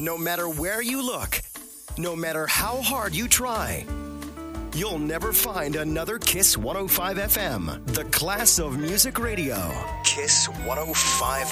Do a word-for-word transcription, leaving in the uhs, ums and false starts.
No matter where you look, no matter how hard you try, you'll never find another Kiss one oh five F M, the class of music radio. Kiss one oh five